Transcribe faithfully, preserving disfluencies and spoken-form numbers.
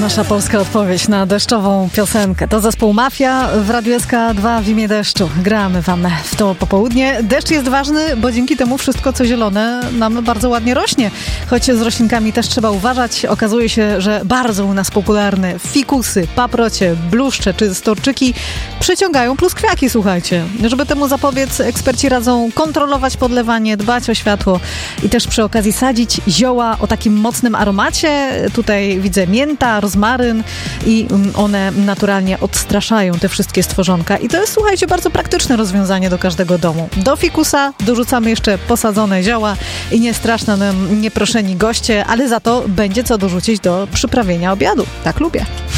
Nasza polska odpowiedź na deszczową piosenkę. To zespół Mafia w Radiu S K dwa w imię deszczu. Gramy wam w to popołudnie. Deszcz jest ważny, bo dzięki temu wszystko, co zielone, nam bardzo ładnie rośnie. Choć z roślinkami też trzeba uważać. Okazuje się, że bardzo u nas popularne fikusy, paprocie, bluszcze czy storczyki przyciągają pluskwiaki, słuchajcie. Żeby temu zapobiec, eksperci radzą kontrolować podlewanie, dbać o światło i też przy okazji sadzić zioła o takim mocnym aromacie. Tutaj widzę mięta, rozmaryn i one naturalnie odstraszają te wszystkie stworzonka. I to jest, słuchajcie, bardzo praktyczne rozwiązanie do każdego domu. Do fikusa dorzucamy jeszcze posadzone zioła i nie straszna nam nieproszeni goście, ale za to będzie co dorzucić do przyprawienia obiadu. Tak lubię.